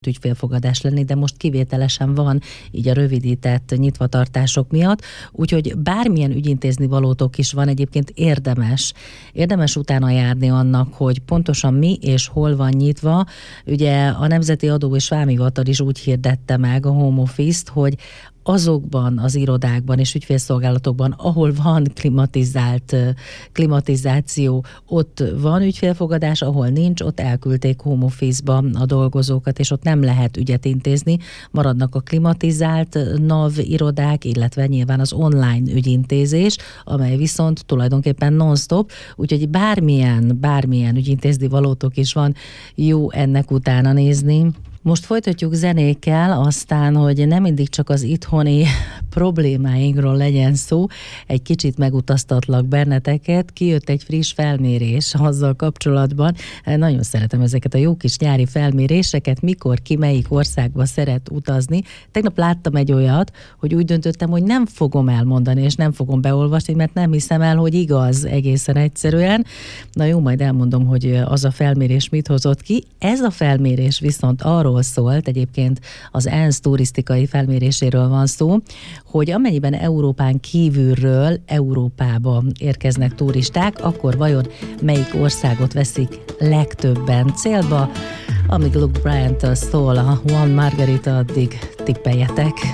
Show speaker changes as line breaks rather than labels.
ügyfélfogadás lenni, de most kivételesen van így a rövidített nyitvatartások miatt, úgyhogy bármilyen ügyintézni valótok is van, egyébként érdemes utána járni annak, hogy pontosan mi és hol van nyitva. Ugye a Nemzeti Adó és Vámhivatal is úgy hirdette meg a home office-t, hogy azokban az irodákban és ügyfélszolgálatokban, ahol van klimatizáció, ott van ügyfélfogadás, ahol nincs, ott elküldték home office-ba a dolgozókat, és ott nem lehet ügyet intézni. Maradnak a klimatizált NAV irodák, illetve nyilván az online ügyintézés, amely viszont tulajdonképpen non-stop, úgyhogy bármilyen ügyintézni valótok is van, jó ennek utána nézni. Most folytatjuk zenékkel, aztán, hogy nem mindig csak az itthoni problémáinkról legyen szó, egy kicsit megutaztatlak benneteket, kijött egy friss felmérés azzal kapcsolatban, nagyon szeretem ezeket a jó kis nyári felméréseket, mikor ki melyik országba szeret utazni. Tegnap láttam egy olyat, hogy úgy döntöttem, hogy nem fogom elmondani, és nem fogom beolvasni, mert nem hiszem el, hogy igaz egészen egyszerűen. Na jó, majd elmondom, hogy az a felmérés mit hozott ki. Ez a felmérés viszont arról szólt, egyébként az ENSZ turisztikai felméréséről van szó, hogy amennyiben Európán kívülről Európába érkeznek turisták, akkor vajon melyik országot veszik legtöbben célba? Amíg Luke Bryan-től szól a One Margarita, addig tippeljetek.